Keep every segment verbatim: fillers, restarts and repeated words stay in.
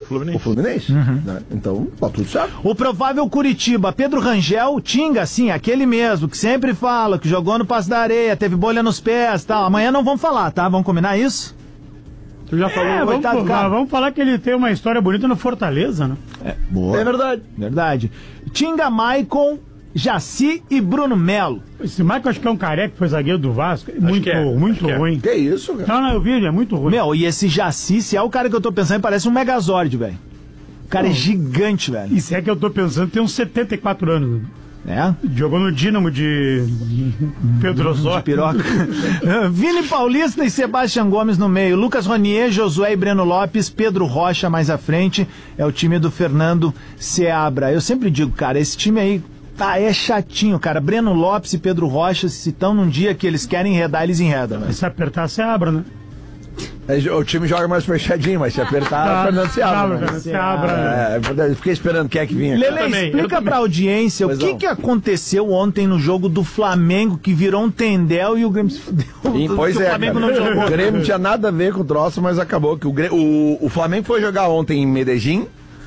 Fluminense. O Fluminense. Uhum. Né? Então, tá tudo certo. O provável Curitiba, Pedro Rangel, Tinga, sim, aquele mesmo, que sempre fala, que jogou no Passo da Areia, teve bolha nos pés e tal. Amanhã não vamos falar, tá? Vamos combinar isso? Tu já falou, é, vamos, vamos, vamos falar que ele tem uma história bonita no Fortaleza, né? É, boa. É verdade. Verdade. Tinga, Maicon, Jaci e Bruno Melo. Esse Maicon acho que é um careca que foi zagueiro do Vasco. Muito, que é, muito ruim. Que isso, cara? Não, não, eu vi, é muito ruim. Meu, e esse Jaci, se é o cara que eu tô pensando, parece um Megazord, velho. O cara não. é gigante, velho. E se é que eu tô pensando, tem uns setenta e quatro anos. É? Jogou no Dínamo de Pedro Osório. De piroca. Vini Paulista e Sebastião Gomes no meio. Lucas Ronier, Josué e Breno Lopes. Pedro Rocha mais à frente. É o time do Fernando Seabra. Eu sempre digo, cara, esse time aí tá, é chatinho, cara. Breno Lopes e Pedro Rocha, se estão num dia que eles querem enredar, eles enredam. Né? Se apertar, Seabra, né? O time joga mais fechadinho, mas se apertar, ah, Fernando Seabra. Né? Seabra. É, eu fiquei esperando quem é que vinha. Lele, explica pra audiência pois o que, que aconteceu ontem no jogo do Flamengo, que virou um tendel e o Grêmio se fudeu. E, pois o é, Flamengo não jogou. O Grêmio não tinha nada a ver com o troço, mas acabou que o, Grêmio, o, o Flamengo foi jogar ontem em Medellín.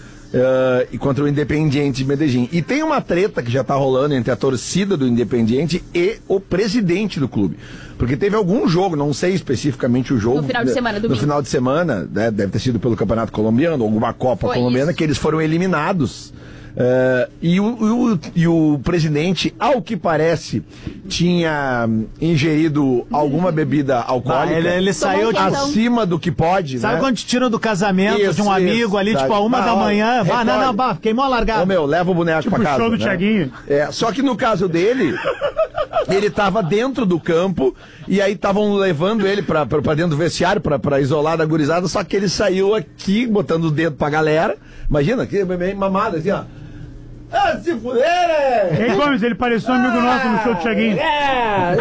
Uh, e contra o Independiente de Medellín. E tem uma treta que já tá rolando entre a torcida do Independiente e o presidente do clube. Porque teve algum jogo, não sei especificamente o jogo. No final de semana, domingo. No final de semana, né, deve ter sido pelo Campeonato Colombiano, alguma Copa Foi Colombiana, isso. que eles foram eliminados. Uh, e, o, e, o, e o presidente, ao que parece, tinha ingerido alguma bebida alcoólica. Ah, ele, ele saiu de... acima do que pode. Sabe né? quando te tiram do casamento isso, de um amigo isso, ali, sabe? tipo, a uma ah, da manhã? Bah, não, não, bah, queimou a largada. Ô meu, leva o boneco tipo pra casa. Show do né? Thiaguinho. É, só que no caso dele, ele tava dentro do campo e aí estavam levando ele pra, pra, pra dentro do vestiário pra, pra isolar da gurizada, só que ele saiu aqui, botando o dedo pra galera. Imagina, aqui, bem mamado, assim, ó. Ah, se fuder! Ei, Gomes, ele pareceu um amigo ah, nosso no show do Thiaguinho. É,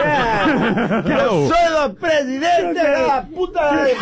é! Eu sou o presidente da puta que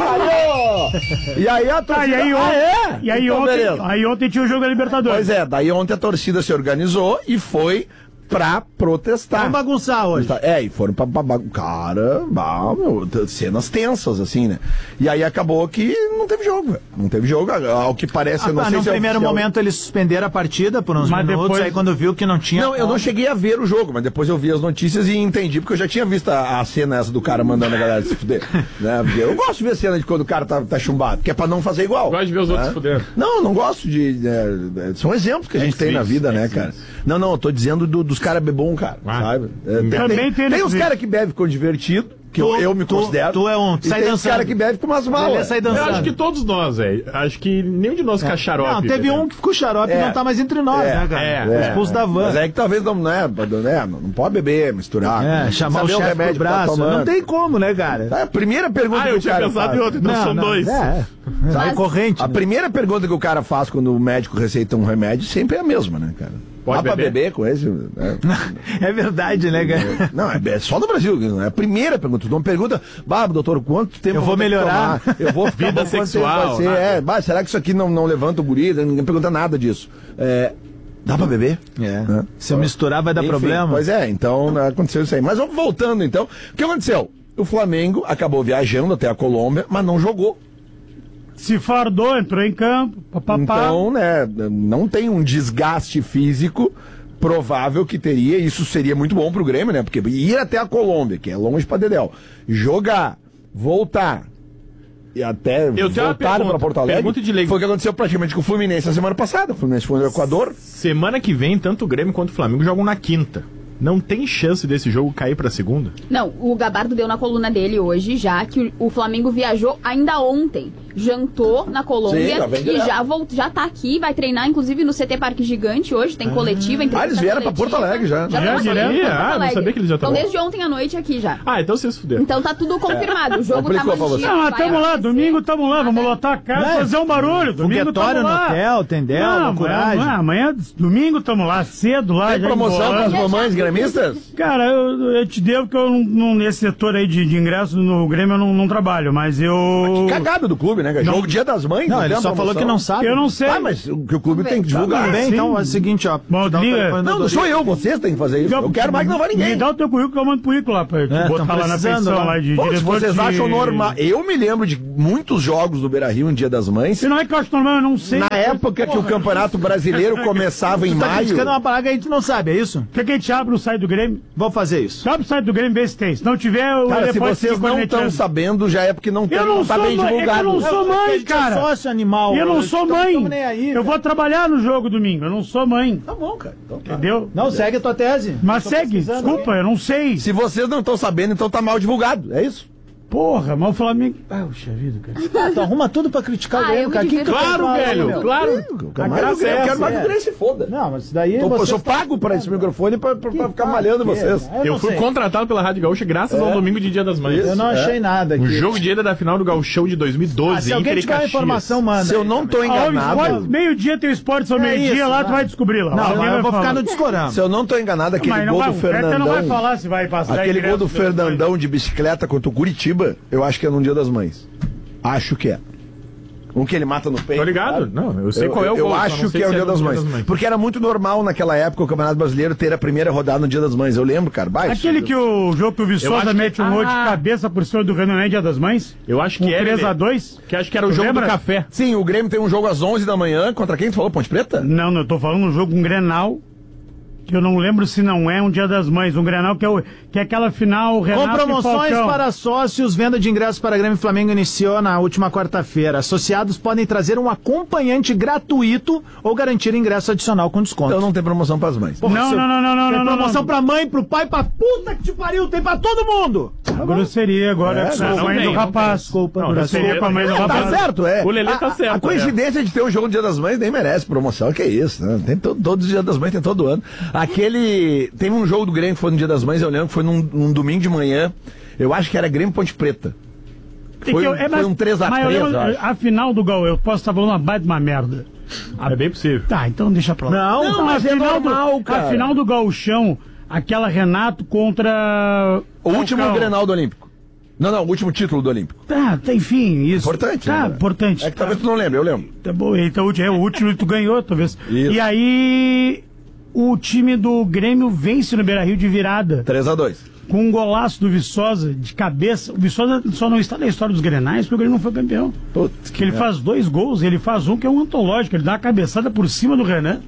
pariu! E aí a torcida... Ah, e aí, ah, é? E aí, então, ontem, aí ontem tinha o jogo da Libertadores. Pois é, daí ontem a torcida se organizou e foi pra protestar. Vamos bagunçar hoje. É, e foram pra bagunçar. Cara, bah, meu, cenas tensas, assim, né? E aí acabou que não teve jogo, velho. Não teve jogo, ao que parece, ah, eu não tá, sei no se No primeiro é momento eles suspenderam a partida por uns mas minutos, depois... aí quando viu que não tinha... Não, eu não cheguei a ver o jogo, mas depois eu vi as notícias e entendi, porque eu já tinha visto a, a cena essa do cara mandando a galera se fuder. Né? Porque eu gosto de ver a cena de quando o cara tá, tá chumbado, que é pra não fazer igual. Eu gosto de ver os né? outros se fuder. Não, eu não gosto de... É, são exemplos que a gente é tem difícil, na vida, é né, difícil. Cara? Não, não, eu tô dizendo do, dos caras bebom, cara. Ah. Sabe? É, tem, Também tem, tem uns caras que bebem ficam divertidos, que tu, eu, eu me tu, considero. Tu é um. Tu sai e tem dançando. uns caras que bebem com umas malas. Eu acho que todos nós, velho. Acho que nenhum de nós é. fica xarope. Não, teve um que ficou xarope é. e não tá mais entre nós, é. né, cara? É. É. Expulso da van. Mas é que talvez não, né, né, não pode beber, misturar. É, né? Chamar Saber o chefe pro braço. Tá não tem como, né, cara? É a primeira pergunta ah, que eu o cara tinha pensado faz. em outra, então não, são não, dois. É. Mas... corrente. A né? primeira pergunta que o cara faz quando o médico receita um remédio sempre é a mesma, né, cara? Pode Dá beber? pra beber com esse? Né? É verdade, né, cara? Não, é só no Brasil. É a primeira pergunta. Tu não pergunta, bah, doutor, quanto tempo eu vou melhorar? Eu vou ficar vida bom, sexual. Vai ser? É, bah, será que isso aqui não, não levanta o guri? Ninguém pergunta nada disso. É, dá pra beber? É. é. Se eu misturar vai dar Enfim, problema. Pois é, então aconteceu isso aí. Mas vamos voltando então. O que aconteceu? O Flamengo acabou viajando até a Colômbia, mas não jogou. Se fardou, entrou em campo. Papapá. Então, né, não tem um desgaste físico provável que teria, isso seria muito bom pro Grêmio, né? Porque ir até a Colômbia, que é longe pra dedéu, jogar, voltar e até Eu voltar para Porto Alegre, de leigo. foi o que aconteceu praticamente com o Fluminense na semana passada. O Fluminense foi no Equador. Semana que vem, tanto o Grêmio quanto o Flamengo jogam na quinta. Não tem chance desse jogo cair pra segunda? Não, o Gabardo deu na coluna dele hoje, já que o Flamengo viajou ainda ontem. Jantou na Colômbia Sim, e já, volt, já tá aqui, vai treinar inclusive no C T Parque Gigante hoje, tem coletiva. Ah, eles vieram pra Porto Alegre já. Já, já direto? Ah, não sabia que eles já estavam. Então desde ontem à noite aqui já. Ah, então vocês fuderam. Então tá tudo confirmado, o jogo tá mantido. Não, mas tamo lá, domingo tamo lá, vamos lotar a casa, é. fazer um barulho. Domingo tamo lá. no hotel, Tendel, não, coragem. Amanhã, domingo tamo lá, cedo lá. Tem promoção para as mamães grandes. gremistas? Cara, eu, eu te devo que eu, não, nesse setor aí de, de ingresso no Grêmio, eu não, não trabalho, mas eu... Que cagada do clube, né? Jogo Dia das Mães. Não, ele só falou que não sabe. Eu não sei. Ah, mas o que o clube tem que divulgar. Tá bem, então é o seguinte, ó. Bom, liga. Não, não sou eu, vocês têm que fazer isso. Eu quero mais que não vai ninguém. Me dá o teu currículo que eu mando pro currículo lá, pra te É, botar lá na pensão lá. lá de Pô, se diretor vocês de... acham normal. Eu me lembro de muitos jogos do Beira-Rio no Dia das Mães. Se não é que eu acho normal, eu não sei. Na época que o Campeonato Brasileiro começava em Tu tá maio. criticando uma parada que a gente não sabe, é isso? Quer que a gente abra o site do Grêmio? Vou fazer isso. Abre o site do Grêmio e vê se tem. Se não tiver, eu Cara, se depois vocês fico não cornetando. estão sabendo, já é porque não, tem, Eu não não tá sou bem mãe, é que eu divulgado. não sou mãe, A gente é cara. sócio animal. Eu não sou Tamo- mãe. tamo nem aí, eu cara. vou trabalhar no jogo domingo. Eu não sou mãe. Tá bom, cara. Então tá. Entendeu? Não, segue a tua tese. Mas Tô segue. pesquisando Desculpa, aqui. eu não sei. Se vocês não estão sabendo, então tá mal divulgado. É isso? Porra, mas o Flamengo... Ah, puxa vida, cara. Ah, tu arruma tudo pra criticar o Ah, Grêmio, eu me cara. Quem divirto. que tu Claro, fala, velho, meu? claro. Eu A mais graça do Grêmio, é eu quero essa, mais que é. o Grêmio se foda. Não, mas isso daí Tô- eu vocês sou estão- pago pra esse microfone pra, pra, pra ficar Ah, malhando que- vocês. Eu, Eu não fui sei. contratado pela Rádio Gaúcha graças ao domingo de Dia das Mães. Eu não achei nada aqui. O jogo de ida da final do Gauchão de dois mil e Ah, doze, se alguém Inter e tiver uma Caxias. informação, manda. Se eu não tô Ah, o enganado, esporte, meio-dia tem o esporte, ao É meio-dia isso, lá, tu vai. vai descobrir lá. Não, Alguém mas vai eu vou falar. ficar no discorama. se eu não tô enganado, aquele Mas não gol vai, do o Peter Fernandão, não vai falar se vai passar aquele direto gol do do esporte. Fernandão de bicicleta contra o Curitiba, eu acho que é no Dia das Mães. Acho que é. Um que ele mata no peito. Tô ligado? sabe? Não, eu sei eu, qual é o Eu gol, só acho não sei que é o se Dia é no das Dia Mães. das Mães. Porque era muito normal naquela época o Campeonato Brasileiro ter a primeira rodada no Dia das Mães. Eu lembro, cara. Baixo. Aquele que o jogo que o Eu Viçosa acho que- mete um gol de Ah. cabeça por cima do Renan Dia das Mães. Eu acho Um que é. três a dois. Que acho que era o Tu jogo lembra? do café. Sim, o Grêmio tem um jogo às onze da manhã. Contra quem tu falou? Ponte Preta? Não, não, eu tô falando um jogo com um Grenal. Que eu não lembro se não é um Dia das Mães. Um Grenal que é, o, que é aquela final Renato Com promoções e Falcão. para sócios, venda de ingressos para Grêmio e Flamengo iniciou na última quarta-feira. Associados podem trazer um acompanhante gratuito ou garantir ingresso adicional com desconto. Então não tem promoção pras mães. Porra, Não, se- não, não, não, não, Tem não, não, promoção não. pra mãe, pro pai, pra puta que te pariu, tem pra todo mundo. Grosseria agora É, com não, a não mãe tem, do não rapaz. Desculpa, Não, grosseria não com a mãe do tem. Tá rapaz. certo, é. O Lelê tá A- certo, A coincidência de ter um jogo no Dia das Mães nem merece promoção, que é isso, né? Tem todo, todos os Dias das Mães, tem todo ano. Aquele. Tem um jogo do Grêmio que foi no Dia das Mães, eu lembro que foi num, num domingo de manhã. Eu acho que era Grêmio Ponte Preta. É Foi, que eu- um- é, foi mas- um três a mas eu três, lembro, eu acho. a final do Gol, eu posso estar falando uma baita de uma merda. É bem possível. Tá, então deixa pra lá. Não, não, mas é final normal, do, cara. A final do Gauchão, aquela Renato contra... O último Falcão. Grenal do Olímpico. Não, não, o último título do Olímpico. Tá, tá, enfim, isso. Importante, Tá, né? importante. É que talvez tu não lembre, eu lembro. Tá bom, então é o último que tu ganhou, talvez. Isso. E aí, o time do Grêmio vence no Beira-Rio de virada, três a dois. com um golaço do Viçosa de cabeça. O Viçosa só não está na história dos Grenais porque o Grêmio não foi campeão. Putz, Que ele faz dois gols, ele faz um que é um antológico, ele dá uma cabeçada por cima do Renan.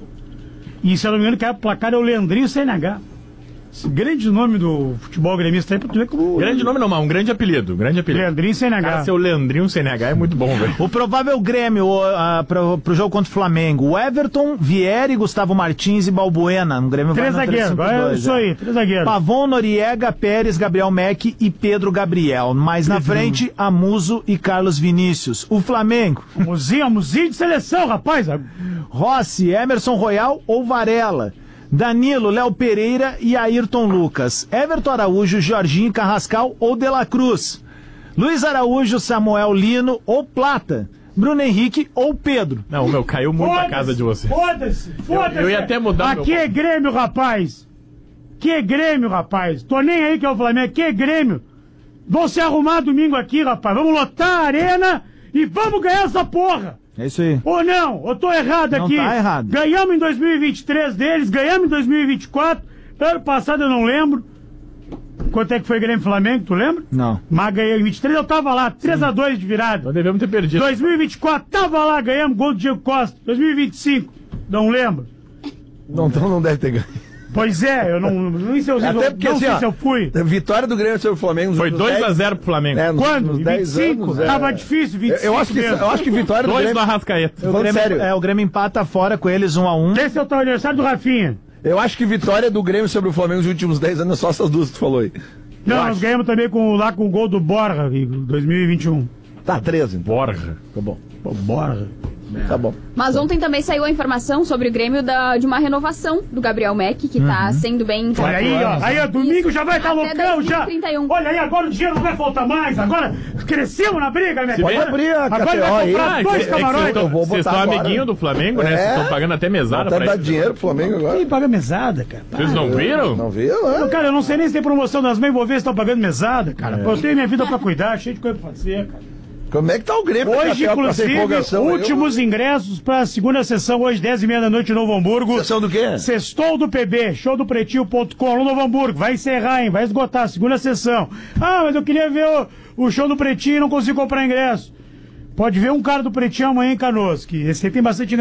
E se eu não me engano, que é o placar é o Leandrinho C N H. Esse grande nome do futebol gremista aí pra tu ver como. Grande nome não, mas um grande apelido. Grande apelido. Leandrinho C N H. Cara, seu Leandrinho C N H é muito bom, velho. O provável Grêmio uh, pro, pro jogo contra o Flamengo. O Everton, Vieri, Gustavo Martins e Balbuena. O Grêmio Três vai no zagueiros, três cinco agora é dois, isso é. aí, três zagueiros. Pavon, Noriega, Pérez, Gabriel Mack e Pedro Gabriel. Mais na frente, Amuso e Carlos Vinícius. O Flamengo, Muzinho, muzinho de seleção, rapaz. Rossi, Emerson Royal ou Varela. Danilo, Léo Pereira e Ayrton Lucas. Everton Araújo, Jorginho Carrascal ou De La Cruz. Luiz Araújo, Samuel Lino ou Plata. Bruno Henrique ou Pedro. Não, meu, caiu muito a Foda-se, casa de você. Foda-se, foda-se. eu ia até mudar Aqui meu- é Grêmio, rapaz. Que é Grêmio, rapaz. Tô nem aí que é o Flamengo, que é Grêmio. Vão se arrumar domingo aqui, rapaz. Vamos lotar a arena e vamos ganhar essa porra. É isso aí. Ou não? Eu tô errado Não aqui. tá errado. Ganhamos em dois mil e vinte e três deles, ganhamos em dois mil e vinte e quatro. Ano passado eu não lembro. Quanto é que foi Grêmio e Flamengo, tu lembra? Não. Mas ganhei em vinte e três, eu tava lá, três a dois de virada. Nós devemos ter perdido. dois mil e vinte e quatro, tava lá, ganhamos gol do Diego Costa. dois mil e vinte e cinco, não lembro. Não, então não deve ter ganho. Pois é, eu não, não sei se eu, Até porque, não assim, sei ó, se eu fui. Vitória do Grêmio sobre o Flamengo. nos Foi últimos dois a dez zero pro Flamengo. É, nos Quando? últimos vinte e dez cinco? anos, é. Tava difícil, vinte e cinco Eu acho, que, mesmo. eu acho que vitória do Dois Grêmio. do Arrascaeta. O Falando Grêmio, sério. é, o Grêmio empata fora com eles um a um. Esse é o teu aniversário do Rafinha. Eu acho que vitória do Grêmio sobre o Flamengo nos últimos dez anos é só essas duas que tu falou aí. Não, Eu nós acho. ganhamos também com, lá com o gol do Borja, em dois mil e vinte e um. Tá, treze. Então. Borja. Tá bom. Pô, Borja. Tá bom. Mas ontem também saiu a informação sobre o Grêmio da, de uma renovação do Gabriel Mack, que tá Uhum. sendo bem... Olha aí, ó. Aí, ó, domingo já vai estar tá loucão, já. Olha aí, agora o dinheiro não vai faltar mais. Agora crescemos na briga, né? Pode abrir a Agora K T O vai aí. comprar Ah, dois é que camarotes. eu vou Vocês botar estão agora. amiguinho do Flamengo, né? É. Vocês estão pagando até mesada Até pra dá isso. dinheiro pro Flamengo agora. Quem paga mesada, cara? Para. Vocês não viram? Não viu, né? Cara, eu não sei nem se tem promoção das mães, vou ver se estão pagando mesada, cara. Eu tenho minha vida pra cuidar, cheio de coisa pra fazer, cara. Como é que tá o Grêmio? Hoje, K T O com essa inclusive, empolgação aí? últimos ingressos pra segunda sessão, hoje, dez e meia da noite, em Novo Hamburgo. Sessão do quê? Sextou do P B, show do pretinho ponto com, no Novo Hamburgo. Vai encerrar, hein? Vai esgotar, segunda sessão. Ah, mas eu queria ver o, o show do Pretinho e não consigo comprar ingresso. Pode ver um cara do Pretinho amanhã em Canoas, que esse aí tem bastante